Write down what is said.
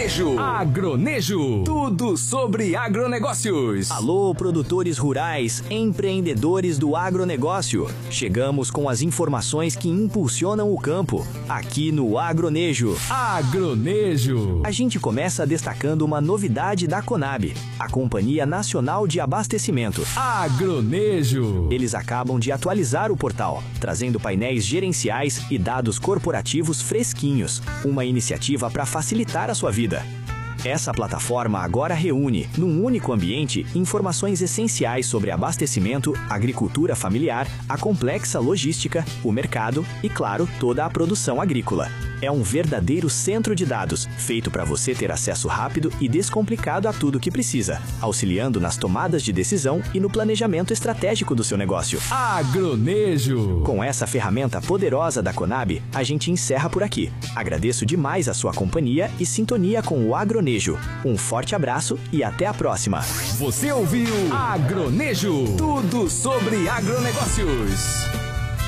Agronejo, tudo sobre agronegócios. Alô, produtores rurais, empreendedores do agronegócio. Chegamos com as informações que impulsionam o campo, aqui no Agronejo. Agronejo. A gente começa destacando uma novidade da Conab, a Companhia Nacional de Abastecimento. Agronejo. Eles acabam de atualizar o portal, trazendo painéis gerenciais e dados corporativos fresquinhos, uma iniciativa para facilitar a sua vida. Essa plataforma agora reúne, num único ambiente, informações essenciais sobre abastecimento, agricultura familiar, a complexa logística, o mercado e, claro, toda a produção agrícola. É um verdadeiro centro de dados, feito para você ter acesso rápido e descomplicado a tudo o que precisa, auxiliando nas tomadas de decisão e no planejamento estratégico do seu negócio. Agronejo. Com essa ferramenta poderosa da Conab, a gente encerra por aqui. Agradeço demais a sua companhia e sintonia com o Agronejo. Um forte abraço e até a próxima. Você ouviu Agronejo, tudo sobre agronegócios.